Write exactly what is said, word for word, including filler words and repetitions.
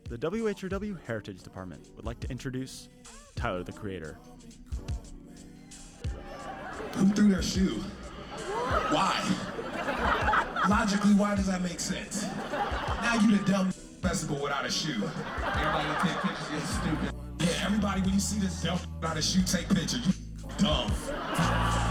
the W H R W Heritage Department would like to introduce Tyler, the Creator. Who threw their shoe? Why? Logically, why does that make sense? Now you the dumb festival without a shoe. Everybody that take pictures is stupid. Yeah, everybody, when you see this dumb without a shoe, take pictures. You dumb.